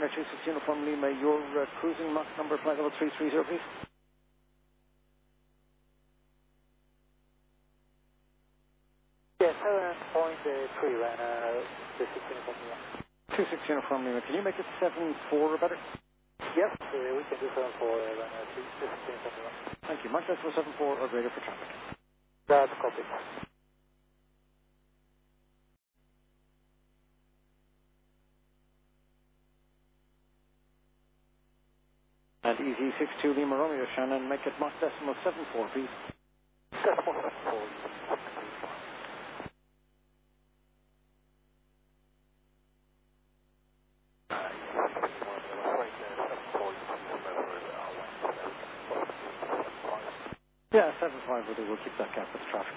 Ryanair 26 Uniform Lima, your cruising Mach number, flight level 330, please. Yes, 7.3 Ryanair 26 Uniform Lima. 26 Uniform Lima, can you make it 7-4 or better? Yes, we can do 7 for Ryanair 26 Uniform Lima. Thank you. Mach decimal 74 or greater for traffic. That's a copy. And EZ62 Lima Romeo, Shannon, make it Mach decimal 74, please. Decimal 74. Yeah, 75 will do. We'll keep that gap with the traffic.